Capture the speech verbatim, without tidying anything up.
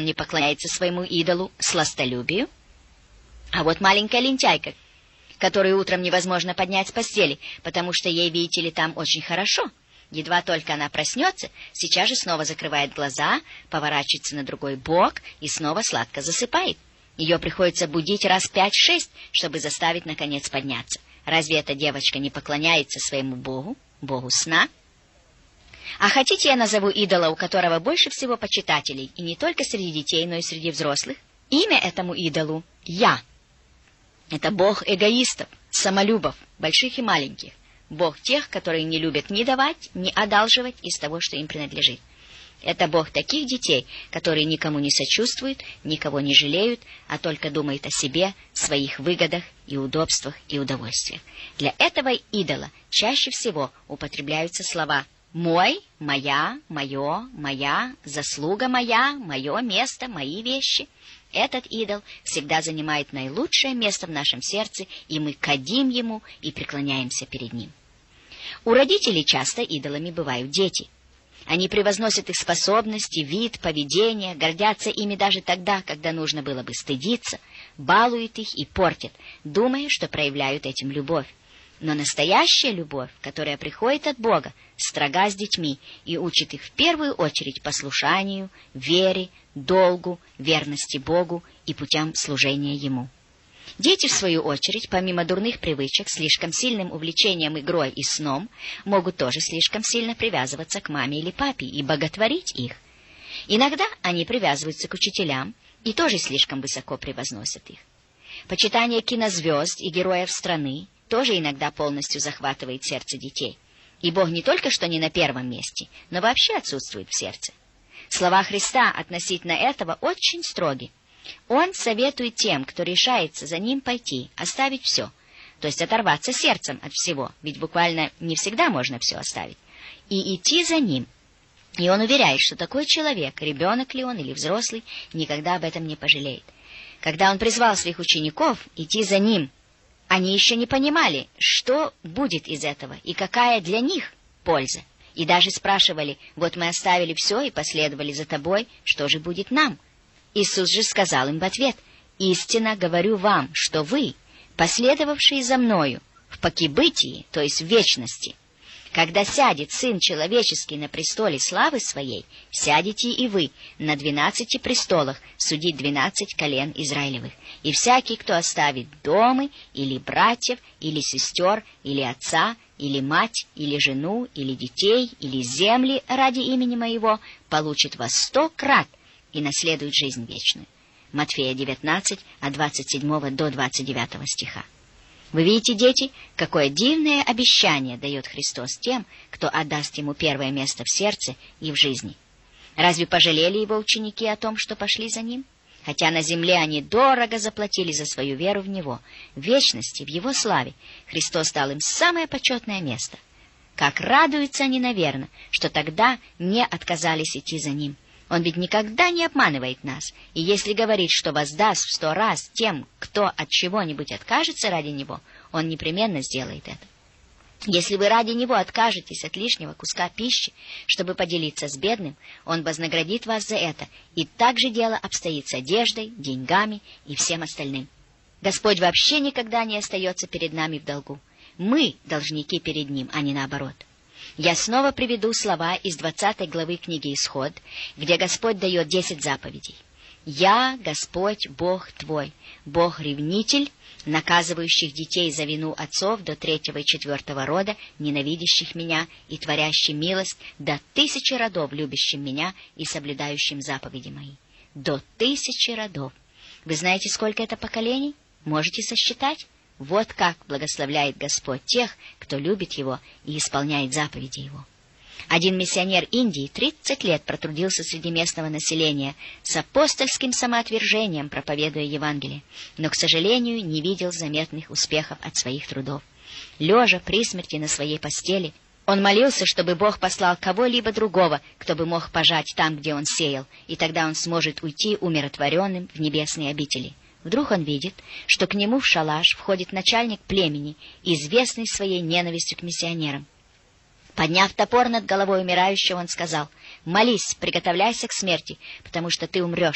он не поклоняется своему идолу сластолюбию. А вот маленькая лентяйка, которую утром невозможно поднять с постели, потому что ей, видите ли, там очень хорошо. Едва только она проснется, сейчас же снова закрывает глаза, поворачивается на другой бок и снова сладко засыпает. Ее приходится будить раз пять-шесть, чтобы заставить, наконец, подняться. Разве эта девочка не поклоняется своему богу, богу сна? А хотите, я назову идола, у которого больше всего почитателей, и не только среди детей, но и среди взрослых? Имя этому идолу — Я. Это бог эгоистов, самолюбов, больших и маленьких. Бог тех, которые не любят ни давать, ни одалживать из того, что им принадлежит. Это бог таких детей, которые никому не сочувствуют, никого не жалеют, а только думают о себе, своих выгодах и удобствах и удовольствиях. Для этого идола чаще всего употребляются слова «мой», «моя», «моё», «моя», «заслуга моя», «моё место», «мои вещи». Этот идол всегда занимает наилучшее место в нашем сердце, и мы кадим ему и преклоняемся перед ним. У родителей часто идолами бывают дети. Они превозносят их способности, вид, поведение, гордятся ими даже тогда, когда нужно было бы стыдиться, балуют их и портят, думая, что проявляют этим любовь. Но настоящая любовь, которая приходит от Бога, строга с детьми и учит их в первую очередь послушанию, вере, долгу, верности Богу и путям служения Ему. Дети, в свою очередь, помимо дурных привычек, слишком сильным увлечением игрой и сном, могут тоже слишком сильно привязываться к маме или папе и боготворить их. Иногда они привязываются к учителям и тоже слишком высоко превозносят их. Почитание кинозвезд и героев страны тоже иногда полностью захватывает сердце детей. И Бог не только что не на первом месте, но вообще отсутствует в сердце. Слова Христа относительно этого очень строги. Он советует тем, кто решается за ним пойти, оставить все, то есть оторваться сердцем от всего, ведь буквально не всегда можно все оставить, и идти за ним. И он уверяет, что такой человек, ребенок ли он или взрослый, никогда об этом не пожалеет. Когда он призвал своих учеников идти за ним, они еще не понимали, что будет из этого и какая для них польза. И даже спрашивали: вот мы оставили все и последовали за тобой, что же будет нам? Иисус же сказал им в ответ: истинно говорю вам, что вы, последовавшие за мною в покибытии, то есть в вечности, когда сядет Сын Человеческий на престоле славы Своей, сядете и вы на двенадцати престолах судить двенадцать колен Израилевых. И всякий, кто оставит дома, или братьев, или сестер, или отца, или мать, или жену, или детей, или земли ради имени Моего, получит во сто крат и наследует жизнь вечную. Матфея девятнадцать, от двадцать седьмого до двадцать девятого стиха. Вы видите, дети, какое дивное обещание дает Христос тем, кто отдаст Ему первое место в сердце и в жизни. Разве пожалели Его ученики о том, что пошли за Ним? Хотя на земле они дорого заплатили за свою веру в Него, в вечности, в Его славе, Христос дал им самое почетное место. Как радуются они, наверное, что тогда не отказались идти за Ним. Он ведь никогда не обманывает нас, и если говорит, что воздаст в сто раз тем, кто от чего-нибудь откажется ради Него, Он непременно сделает это. Если вы ради Него откажетесь от лишнего куска пищи, чтобы поделиться с бедным, Он вознаградит вас за это, и так же дело обстоит с одеждой, деньгами и всем остальным. Господь вообще никогда не остается перед нами в долгу. Мы должники перед Ним, а не наоборот. Я снова приведу слова из двадцатой главы книги «Исход», где Господь дает десять заповедей. «Я, Господь, Бог твой, Бог-ревнитель, наказывающих детей за вину отцов до третьего и четвертого рода, ненавидящих меня и творящим милость, до тысячи родов, любящим меня и соблюдающим заповеди мои». До тысячи родов. Вы знаете, сколько это поколений? Можете сосчитать? Вот как благословляет Господь тех, кто любит Его и исполняет заповеди Его. Один миссионер Индии тридцать лет протрудился среди местного населения с апостольским самоотвержением, проповедуя Евангелие, но, к сожалению, не видел заметных успехов от своих трудов. Лежа при смерти на своей постели, он молился, чтобы Бог послал кого-либо другого, кто бы мог пожать там, где он сеял, и тогда он сможет уйти умиротворенным в небесные обители. Вдруг он видит, что к нему в шалаш входит начальник племени, известный своей ненавистью к миссионерам. Подняв топор над головой умирающего, он сказал: «Молись, приготовляйся к смерти, потому что ты умрешь.